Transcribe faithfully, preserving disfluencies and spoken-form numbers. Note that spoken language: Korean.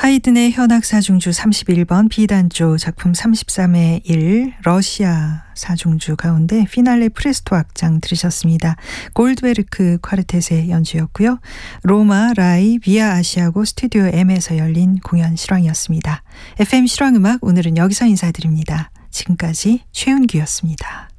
하이든의 현악 사중주 삼십일 번 B단조 작품 삼십삼의 일 러시아 사중주 가운데 피날레 프레스토 악장 들으셨습니다. 골드베르크 콰르텟의 연주였고요. 로마 라이 비아 아시아고 스튜디오 M에서 열린 공연 실황이었습니다. 에프엠 실황음악 오늘은 여기서 인사드립니다. 지금까지 최윤규였습니다.